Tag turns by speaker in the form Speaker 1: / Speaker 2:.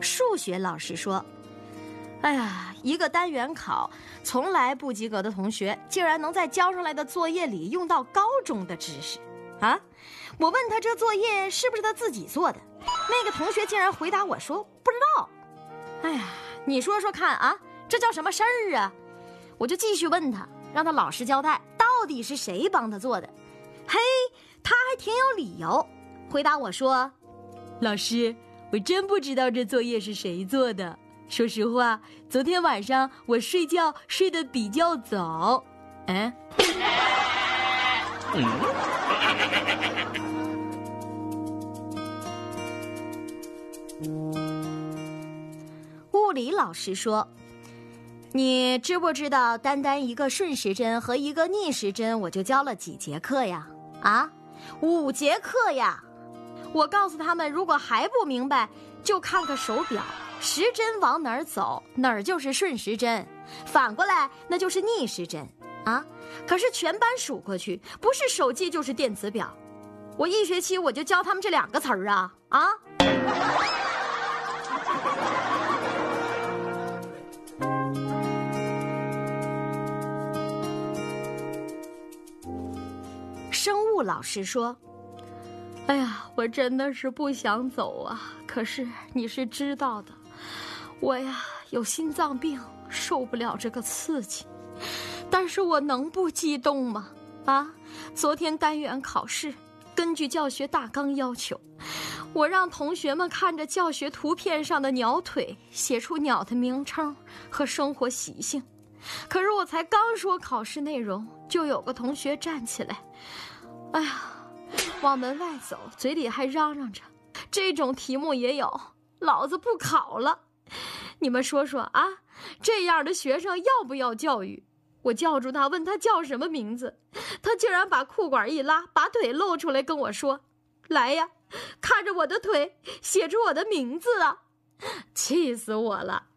Speaker 1: 数学老师说：“哎呀，一个单元考从来不及格的同学，竟然能在交上来的作业里用到高中的知识啊！”我问他这作业是不是他自己做的，那个同学竟然回答我说不知道。哎呀，你说说看啊，这叫什么事儿啊？我就继续问他，让他老实交代，到底是谁帮他做的。嘿，他还挺有理由，回答我说：“
Speaker 2: 老师，我真不知道这作业是谁做的。说实话，昨天晚上我睡觉睡得比较早。”
Speaker 1: 物理老师说：“你知不知道单单一个顺时针和一个逆时针我就教了几节课呀？啊，5节课呀！”我告诉他们，如果还不明白，就看看手表，时针往哪儿走，哪儿就是顺时针，反过来那就是逆时针啊。可是全班数过去，不是手机就是电子表。我1学期我就教他们这2个词儿啊！生物老师说：“哎呀，我真的是不想走啊，可是你是知道的，我呀有心脏病，受不了这个刺激。但是我能不激动吗？昨天单元考试，根据教学大纲要求，我让同学们看着教学图片上的鸟腿，写出鸟的名称和生活习性。可是我才刚说考试内容，就有个同学站起来，哎呀，往门外走，嘴里还嚷嚷着：这种题目也有，老子不考了。你们说说啊，这样的学生要不要教育？我叫住他，问他叫什么名字，他竟然把裤管一拉，把腿露出来跟我说：来呀，看着我的腿，写出我的名字啊！气死我了。